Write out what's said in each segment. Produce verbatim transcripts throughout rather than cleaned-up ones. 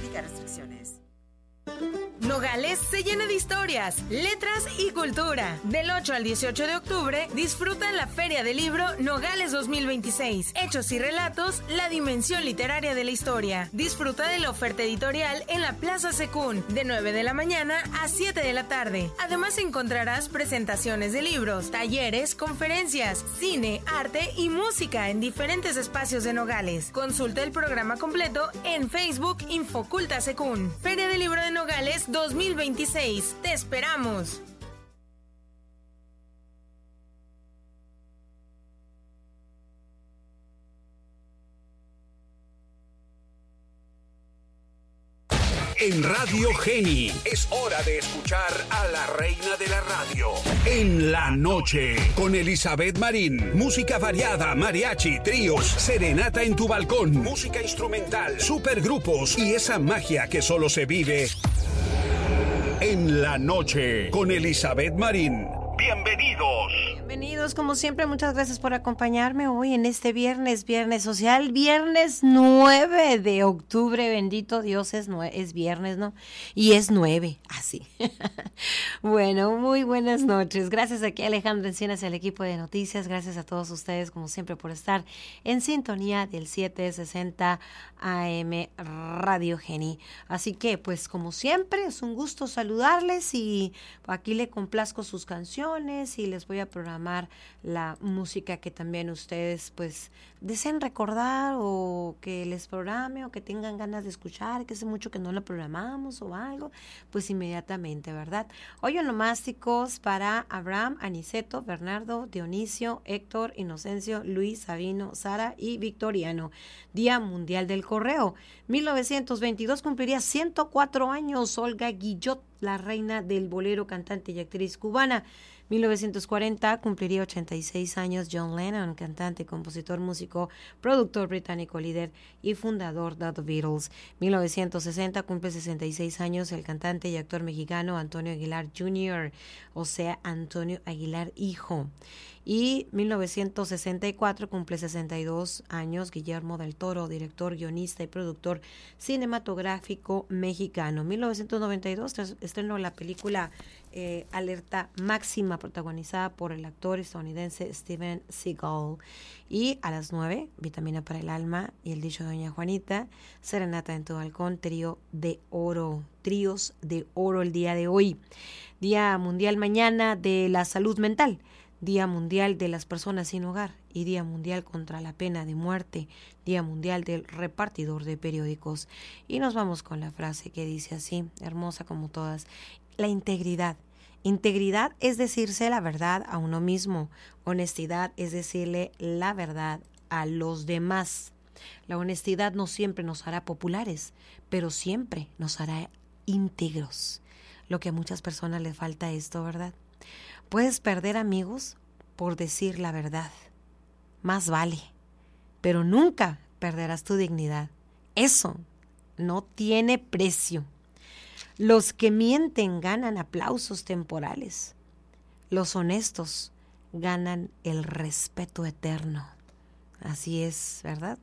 Aplica restricciones. Nogales se llena de historias, letras y cultura. Del ocho al dieciocho de octubre, disfruta la Feria del Libro Nogales dos mil veintiséis. Hechos y relatos, la dimensión literaria de la historia. Disfruta de la oferta editorial en la Plaza Secún, de nueve de la mañana a siete de la tarde. Además encontrarás presentaciones de libros, talleres, conferencias, cine, arte y música en diferentes espacios de Nogales. Consulta el programa completo en Facebook Infoculta Secún. Feria del Libro de Nogales dos mil veintiséis. ¡Te esperamos! En Radio Geni es hora de escuchar a la reina de la radio. En la noche, con Elizabeth Marín. Música variada, mariachi, tríos, serenata en tu balcón, música instrumental, supergrupos y esa magia que solo se vive en la noche con Elizabeth Marín. Bienvenidos. Bienvenidos, como siempre, muchas gracias por acompañarme hoy en este viernes, viernes social, viernes nueve de octubre, bendito Dios, es, nue- es viernes, ¿no? Y es nueve, así. Bueno, muy buenas noches, gracias aquí a Alejandro Encinas y al equipo de noticias, gracias a todos ustedes, como siempre, por estar en sintonía del setecientos sesenta A M Radio Geni. Así que, pues, como siempre, es un gusto saludarles y aquí le complazco sus canciones y les voy a programar la música que también ustedes pues deseen recordar o que les programe o que tengan ganas de escuchar, que hace mucho que no la programamos o algo, pues inmediatamente, ¿verdad? Hoy onomásticos para Abraham, Aniceto, Bernardo, Dionisio, Héctor, Inocencio, Luis, Sabino, Sara y Victoriano. Día Mundial del Correo. mil novecientos veintidós cumpliría ciento cuatro años Olga Guillot, la reina del bolero, cantante y actriz cubana. mil novecientos cuarenta cumpliría ochenta y seis años John Lennon, cantante, compositor, músico, productor británico, líder y fundador de The Beatles. mil novecientos sesenta cumple sesenta y seis años el cantante y actor mexicano Antonio Aguilar junior, o sea, Antonio Aguilar hijo. Y mil novecientos sesenta y cuatro cumple sesenta y dos años Guillermo del Toro, director, guionista y productor cinematográfico mexicano. mil novecientos noventa y dos estrenó la película eh, Alerta Máxima, protagonizada por el actor estadounidense Steven Seagal. Y a las nueve, Vitamina para el Alma y El Dicho de Doña Juanita, Serenata en tu Balcón, trío de oro, tríos de oro el día de hoy. Día Mundial mañana de la Salud Mental, Día Mundial de las Personas Sin Hogar y Día Mundial contra la Pena de Muerte, Día Mundial del Repartidor de Periódicos. Y nos vamos con la frase que dice así, hermosa como todas: la integridad. Integridad es decirse la verdad a uno mismo. Honestidad es decirle la verdad a los demás. La honestidad no siempre nos hará populares, pero siempre nos hará íntegros. Lo que a muchas personas les falta esto, ¿verdad? Puedes perder amigos por decir la verdad. Más vale. Pero nunca perderás tu dignidad. Eso no tiene precio. Los que mienten ganan aplausos temporales. Los honestos ganan el respeto eterno. Así es, ¿verdad?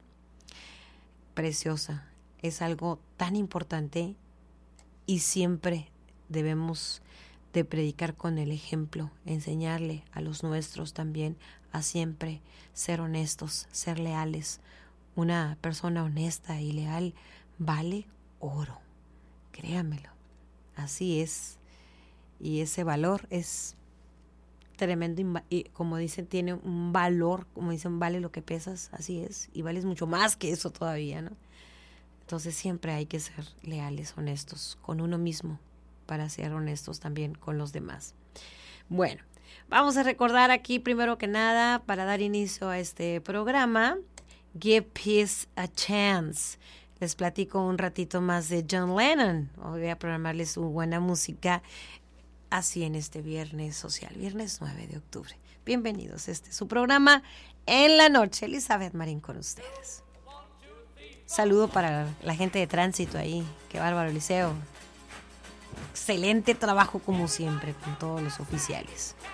Preciosa. Es algo tan importante y siempre debemos de predicar con el ejemplo, enseñarle a los nuestros también a siempre ser honestos, ser leales. Una persona honesta y leal vale oro, créamelo, así es. Y ese valor es tremendo y como dicen, tiene un valor, como dicen, vale lo que pesas, así es, y vales mucho más que eso todavía, ¿no? Entonces siempre hay que ser leales, honestos con uno mismo, para ser honestos también con los demás. Bueno, vamos a recordar aquí primero que nada, para dar inicio a este programa, Give Peace a Chance. Les platico un ratito más de John Lennon. Voy a programarles su buena música así en este viernes social, viernes nueve de octubre. Bienvenidos, este es su programa En la Noche. Elizabeth Marín con ustedes. Saludo para la gente de tránsito ahí. Qué bárbaro, Eliseo. Excelente trabajo como siempre con todos los oficiales.